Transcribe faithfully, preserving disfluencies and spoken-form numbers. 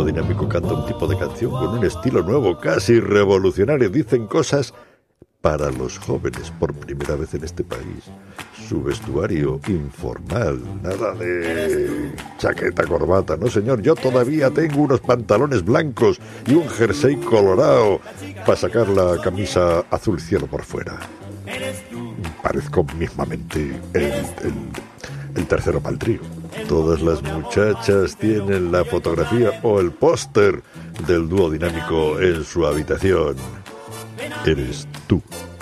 dinámico canta un tipo de canción con un estilo nuevo, casi revolucionario. Dicen cosas para los jóvenes por primera vez en este país. Su vestuario informal, nada de chaqueta, corbata. No, señor, yo todavía tengo unos pantalones blancos y un jersey colorado para sacar la camisa azul cielo por fuera. Parezco mismamente el, el, el tercero pa'l trío. Todas las muchachas tienen la fotografía o el póster del dúo dinámico en su habitación. Eres tú.